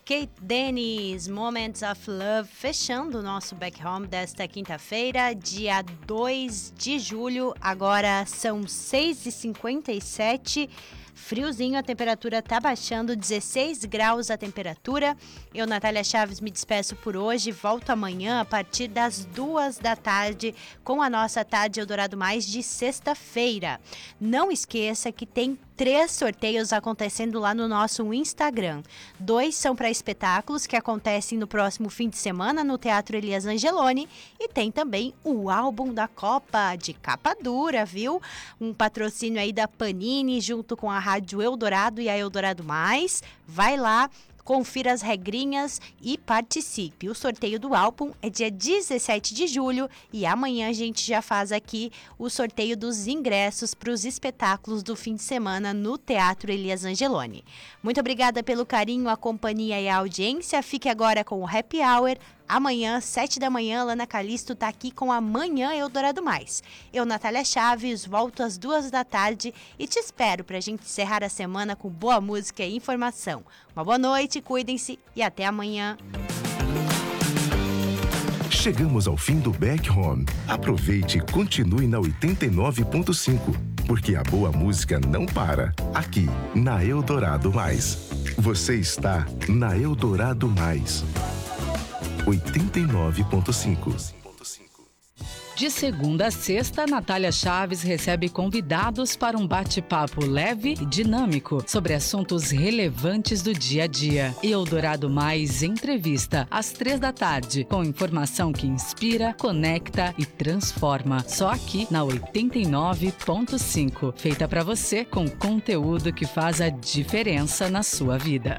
Kate Dennis, Moments of Love, fechando o nosso Back Home desta quinta-feira, dia 2 de julho. Agora são 6h57. Friozinho, a temperatura tá baixando, 16 graus a temperatura. Eu, Natália Chaves, me despeço por hoje. Volto amanhã a partir das 2 da tarde com a nossa Tarde Eldorado Mais de sexta-feira. Não esqueça que tem 3 sorteios acontecendo lá no nosso Instagram. 2 são para espetáculos que acontecem no próximo fim de semana no Teatro Elias Angeloni. E tem também o álbum da Copa, de capa dura, viu? Um patrocínio aí da Panini junto com a Rádio Eldorado e a Eldorado Mais. Vai lá, confira as regrinhas e participe. O sorteio do álbum é dia 17 de julho e amanhã a gente já faz aqui o sorteio dos ingressos para os espetáculos do fim de semana no Teatro Elias Angeloni. Muito obrigada pelo carinho, a companhia e a audiência. Fique agora com o Happy Hour. Amanhã, 7 da manhã, Lana Calisto tá aqui com a Manhã Eldorado Mais. Eu, Natália Chaves, volto às 2 da tarde e te espero pra gente encerrar a semana com boa música e informação. Uma boa noite, cuidem-se e até amanhã. Chegamos ao fim do Back Home. Aproveite e continue na 89.5, porque a boa música não para. Aqui, na Eldorado Mais. Você está na Eldorado Mais. 89.5. De segunda a sexta, Natália Chaves recebe convidados para um bate-papo leve e dinâmico sobre assuntos relevantes do dia a dia. Eldorado Mais Entrevista, às 3 da tarde, com informação que inspira, conecta e transforma. Só aqui na 89.5. Feita para você com conteúdo que faz a diferença na sua vida.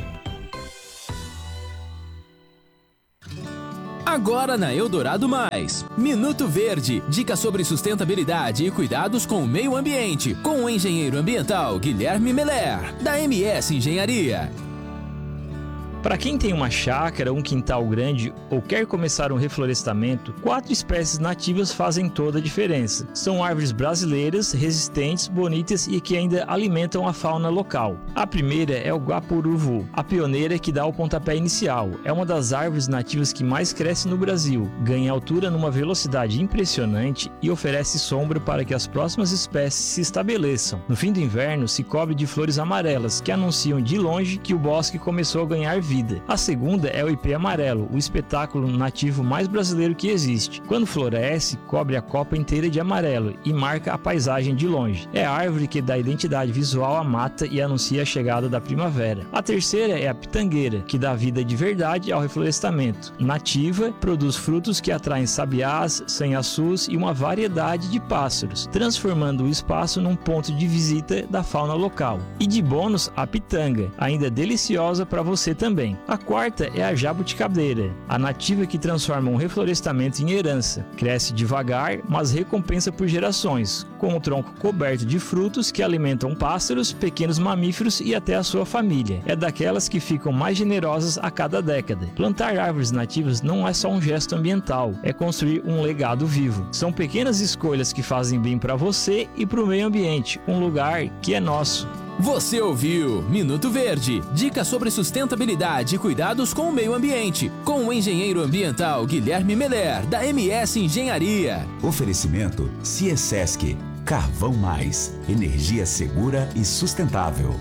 Agora na Eldorado Mais, Minuto Verde, dicas sobre sustentabilidade e cuidados com o meio ambiente, com o engenheiro ambiental Guilherme Meller, da MS Engenharia. Para quem tem uma chácara, um quintal grande ou quer começar um reflorestamento, 4 espécies nativas fazem toda a diferença. São árvores brasileiras, resistentes, bonitas e que ainda alimentam a fauna local. A primeira é o guapuruvu, a pioneira que dá o pontapé inicial. É uma das árvores nativas que mais cresce no Brasil, ganha altura numa velocidade impressionante e oferece sombra para que as próximas espécies se estabeleçam. No fim do inverno, se cobre de flores amarelas, que anunciam de longe que o bosque começou a ganhar vida. A segunda é o ipê amarelo, o espetáculo nativo mais brasileiro que existe. Quando floresce, cobre a copa inteira de amarelo e marca a paisagem de longe. É a árvore que dá identidade visual à mata e anuncia a chegada da primavera. A terceira é a pitangueira, que dá vida de verdade ao reflorestamento. Nativa, produz frutos que atraem sabiás, sanhaçus e uma variedade de pássaros, transformando o espaço num ponto de visita da fauna local. E de bônus, a pitanga, ainda deliciosa para você também. A quarta é a jabuticabeira, a nativa que transforma um reflorestamento em herança. Cresce devagar, mas recompensa por gerações, com o tronco coberto de frutos que alimentam pássaros, pequenos mamíferos e até a sua família. É daquelas que ficam mais generosas a cada década. Plantar árvores nativas não é só um gesto ambiental, é construir um legado vivo. São pequenas escolhas que fazem bem para você e para o meio ambiente, um lugar que é nosso. Você ouviu Minuto Verde, dicas sobre sustentabilidade e cuidados com o meio ambiente, com o engenheiro ambiental Guilherme Meller, da MS Engenharia. Oferecimento Ciesesc, Carvão Mais, energia segura e sustentável.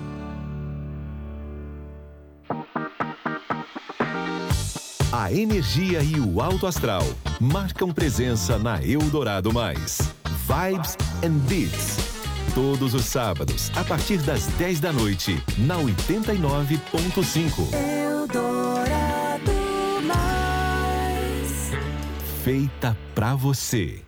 A energia e o alto astral marcam presença na Eldorado Mais. Vibes and Beats. Todos os sábados, a partir das 10 da noite, na 89.5. Eldorado Mais. Feita pra você.